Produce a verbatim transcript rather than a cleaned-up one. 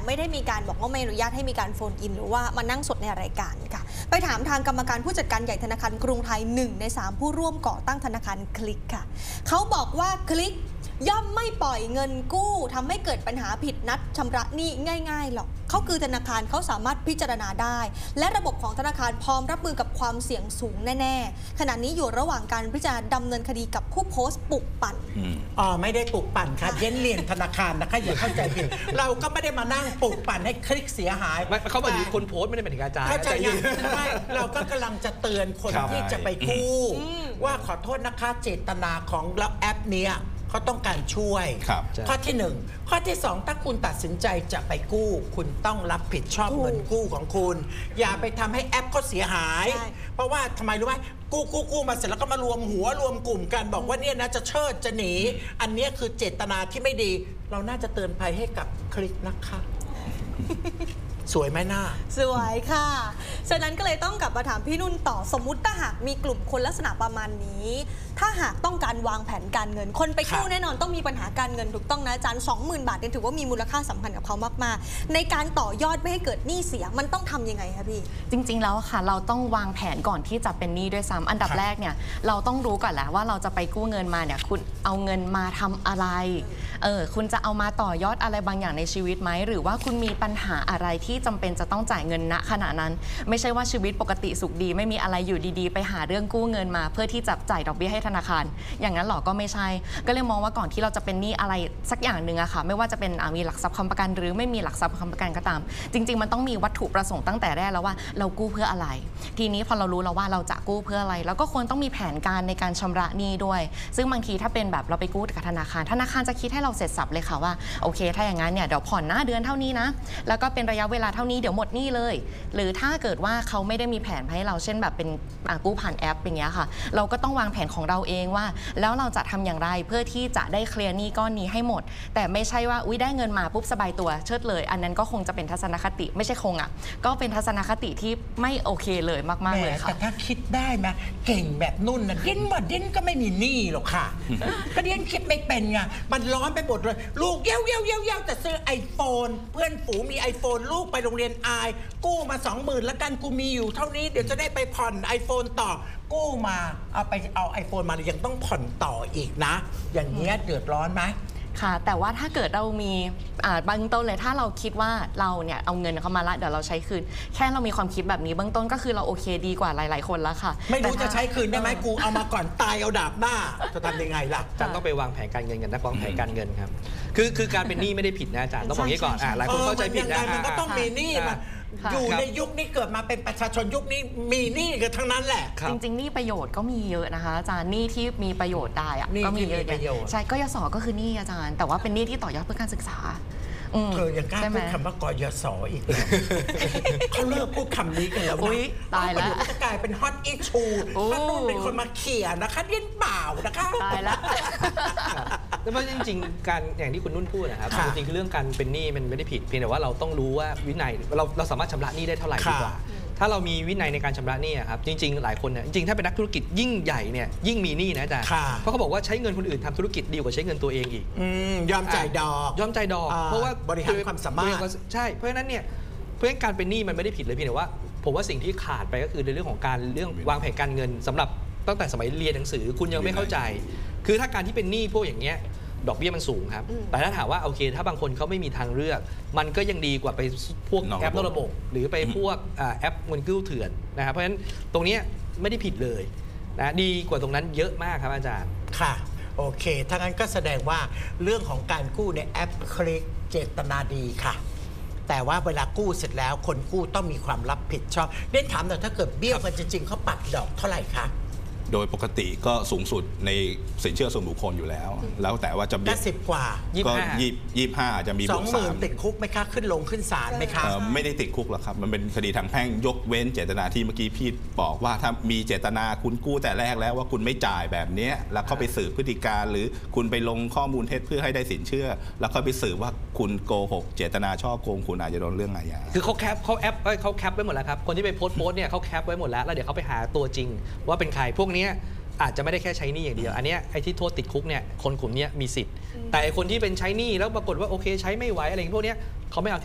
ไม่ได้มีการบอกว่าไม่อนุญาตให้มีการโฟนอินหรือว่ามานั่งสดในรายการค่ะไปถามทางกรรมการผู้จัดการใหญ่ธนาคารกรุงไทยหนึ่งในสามผู้ร่วมก่อตั้งธนาคารคลิกค่ะเขาบอกว่าคลิกย่อมไม่ปล่อยเงินกู้ทำให้เกิดปัญหาผิดนัดชำระหนี้ง่ายๆหรอกเขาคือธนาคารเขาสามารถพิจารณาได้และระบบของธนาคารพร้อมรับมือกับความเสี่ยงสูงแน่ๆขณะนี้อยู่ระหว่างการพิจารณาดำเนินคดีกับผู้โพสต์ปลุกปั่นอ๋อไม่ได้ปลุกปั่นค่ะเย็นเรียนธนาคารนะคะอย่าเข้าใจผิดเราก็ไม่ได้มานั่งปลุกปั่นให้คลิกเสียหายเขาบอกคนโพสต์ไม่ได้เป็นอาจารย์เข้าใจยังไม่เราก็กำลังจะเตือนคนที่จะไปกู้ว่าขอโทษนะคะเจตนาของแอปเนี้ยเขาต้องการช่วยข้อที่หนึ่งข้อที่สองถ้าคุณตัดสินใจจะไปกู้คุณต้องรับผิดชอบเงินกู้ของคุณอย่าไปทำให้แอปเขาเสียหายเพราะว่าทำไมรู้ไหมกู้กู้กู้มาเสร็จแล้วก็มารวมหัวรวมกลุ่มกันบอกว่าเนี่ยนะจะเชิดจะหนีอันนี้คือเจตนาที่ไม่ดีเราน่าจะเตือนภัยให้กับคลิกนะคะสวยไหมหน้าสวยค่ะฉะนั้นก็เลยต้องกลับมาถามพี่นุ่นต่อสมมุติถ้าหากมีกลุ่มคนลักษณะประมาณนี้ถ้าหากต้องการวางแผนการเงินคนไปกู้แน่นอนต้องมีปัญหาการเงินถูกต้องนะอาจารย์ สองหมื่น บาทเนี่ยถือว่ามีมูลค่าสำคัญกับเขามากๆในการต่อยอดไม่ให้เกิดหนี้เสียมันต้องทำยังไงคะพี่จริงๆแล้วค่ะเราต้องวางแผนก่อนที่จะเป็นหนี้ด้วยซ้ำอันดับแรกเนี่ยเราต้องรู้ก่อนแหละว่าเราจะไปกู้เงินมาเนี่ยคุณเอาเงินมาทำอะไรเออคุณจะเอามาต่อยอดอะไรบางอย่างในชีวิตไหมหรือว่าคุณมีปัญหาอะไรที่จำเป็นจะต้องจ่ายเงินณขณะนั้นไม่ใช่ว่าชีวิตปกติสุขดีไม่มีอะไรอยู่ดีๆไปหาเรื่องกู้เงินมาเพื่อที่จะจ่ายดอกเบี้ยให้ธนาคารอย่างนั้นหรอก็ไม่ใช่ก็เลยมองว่าก่อนที่เราจะเป็นหนี้อะไรสักอย่างหนึ่งอะค่ะไม่ว่าจะเป็นมีหลักทรัพย์ค้ำประกันหรือไม่มีหลักทรัพย์ค้ำประกันก็ตามจริงๆมันต้องมีวัตถุประสงค์ตั้งแต่แรกแล้วว่าเรากู้เพื่ออะไรทีนี้พอเรารู้แล้วว่าเราจะกู้เพื่ออะไรแล้วก็ควรต้องมีแผนการในการชำระหนี้ด้วยซึ่งบางทีถ้าเป็นแบบเราไปกู้กับธนาคารธนาคารจะคิดให้เราเสร็จสับเลยค่ะว่าโอเคถ้าอย่างนั้นเนี่ยเดี๋ยวผ่อนหน้าเดือนเท่านี้นะแล้วก็เป็นระยะเวลาเท่านี้เดี๋ยวหมดหนี้เลยหรือถ้าเกิดว่าเขาไม่ได้มีแผนให้เราเช่นแบบเป็นกู้ผ่านแอปอย่างเงี้ยค่ะเราก็ต้องวางแผนของเราเองว่าแล้วเราจะทำอย่างไรเพื่อที่จะได้เคลียร์หนี้ก้อนนี้ให้หมดแต่ไม่ใช่ว่าอุ้ยได้เงินมาปุ๊บสบายตัวเชิดเลยอันนั้นก็คงจะเป็นทัศนคติไม่ใช่คงอ่ะก็เป็นทัศนคติที่ไม่โอเคเลยมากๆเลยค่ะแต่ถ้าคิดได้นะเก่งแบบนุ่นนะดิ้นหมดดิ้นก็ไม่มีหนี้หรอกค่ะก็ดิ้นคิดไม่เป็นไงมันร้อนไปหมดเลยลูกเย้าเย้าเย้าเย้าแต่ซื้อไอโฟนเพื่อนฝูงมีไอโฟนลูกไปโรงเรียนอายกู้มาสองหมื่นแล้วกันกูมีอยู่เท่านี้เดี๋ยวจะได้ไปผ่อนไอโฟนต่อกู้มาเอาไปเอาไอโฟนมายังต้องผ่อนต่ออีกนะอย่างเงี้ยเดือดร้อนไหมค่ะแต่ว่าถ้าเกิดเรามีเบื้องต้นเลยถ้าเราคิดว่าเราเนี่ยเอาเงินเข้ามาละเดี๋ยวเราใช้คืนแค่เรามีความคิดแบบนี้เบื้องต้นก็คือเราโอเคดีกว่าหลายๆคนแล้วค่ะไม่รู้จะใช้คืนได้ไหมกูเอามาก่อนตายเอาดาบหน้าจะทำยังไงล่ะอาจารย์ต้องไปวางแผนการเงินกันนะวางแผนการเงินครับคือคือการเป็นหนี้ไม่ได้ผิดนะอาจารย์ต้องบอกงี้ก่อนหลายคนเข้าใจผิดนะมันก็ต้องมีหนี้มาอยู่ในยุคนี้เกิดมาเป็นประชาชนยุคนี้มีหนี้กันทั้งนั้นแหละจริงๆหนี้ประโยชน์ก็มีเยอะนะคะอาจารย์หนี้ที่มีประโยชน์ได้อะก็มีเยอะใช่ก็ยสก็คือหนี้อาจารย์แต่ว่าเป็นหนี้ที่ต่อยอดเพื่อการศึกษาเธอยังกล้าพูดคำว่ากยศอีกเขาเลิกพูดคำนี้กันแล้วนะตายแล้วจะกลายเป็นฮอตอิชชูถ้านุ่นเป็นคนมาเขี่ยนะคะเลี้ยนเปล่านะคะตายแล้วแล้วจริงๆการอย่างที่คุณนุ่นพูดนะครับจริงๆคือเรื่องการเป็นหนี้มันไม่ได้ผิดเพียงแต่ว่าเราต้องรู้ว่าวินัยเราเราสามารถชำระหนี้ได้เท่าไหร่ดีกว่าถ้าเรามีวินัยในการชำระหนี้ครับจริงๆหลายคนเนี่ยจริงๆถ้าเป็นนักธุรกิจยิ่งใหญ่เนี่ยยิ่งมีหนี้นะอาจารย์เพราะเขาบอกว่าใช้เงินคนอื่นทำธุรกิจดีกว่าใช้เงินตัวเองอีกยอมจ่ายดอกยอมจ่ายดอกเพราะว่าบริหารความสามารถใช่เพราะฉะนั้นเนี่ยเพราะฉะนั้นการเป็นหนี้มันไม่ได้ผิดเลยเพียงแต่ว่าผมว่าสิ่งที่ขาดไปก็คือในเรื่องของการเรื่องวางแผนการเงินสำหรับตั้งแต่สมัยเรียนหนังสือคุณยังไม่เข้าใจคือถ้าการที่เป็นหนี้พวกอย่างเงี้ยดอกเบี้ยมันสูงครับแต่ถ้าถามว่าโอเคถ้าบางคนเขาไม่มีทางเลือกมันก็ยังดีกว่าไปพวกแอปนอกระบบหรือไปพวกแอปเงินกู้เถื่อนนะครับเพราะฉะนั้นตรงนี้ไม่ได้ผิดเลยนะดีกว่าตรงนั้นเยอะมากครับอาจารย์ค่ะโอเคถ้างั้นก็แสดงว่าเรื่องของการกู้ในแอปคลิกเจตนาดีค่ะแต่ว่าเวลากู้เสร็จแล้วคนกู้ต้องมีความรับผิดชอบเรียนถามหน่อยถ้าเกิดเบี้ยวกันจริงๆเขาปรับดอกเท่าไหร่คะโดยปกติก็สูงสุดในสินเชื่อส่วนบุคคลอยู่แล้วแล้วแต่ว่าจะก็สิบกว่าก็ยี่ยี่ห้าจะมีสองหมื่นติดคุกไหมคะขึ้นลงขึ้นศาลไหมคะไม่ได้ติดคุกหรอกครับมันเป็นคดีทางแพ่งยกเว้นเจตนาที่เมื่อกี้พี่บอกว่าถ้ามีเจตนาคุณกู้แต่แรกแล้วว่าคุณไม่จ่ายแบบนี้แล้วเข้าไปสืบพฤติการหรือคุณไปลงข้อมูลเท็จเพื่อให้ได้สินเชื่อแล้วก็ไปสืบว่าคุณโกหกเจตนาช่อโกงคุณอาจจะโดนเรื่องอาญาคือเขาแคปเขาแอปเขาแคปไว้หมดแล้วครับคนที่ไปโพสต์โพสต์เนี่ยเขาแคปไว้หมดแล้วแล้วเดี๋ยวเขาไปหาตัวจริงว่าเป็นใครพวกนี้อาจจะไม่ได้แค่ใช้หนี้อย่างเดียวอันนี้ไอ้ที่โทษติดคุกเนี่ยคนกลุ่มนี้มีสิทธิ์แต่คนที่เป็นใช้หนี้แล้วปรากฏว่าโอเคใช้ไม่ไหวอะไรพวกนี้เขาไม่เอา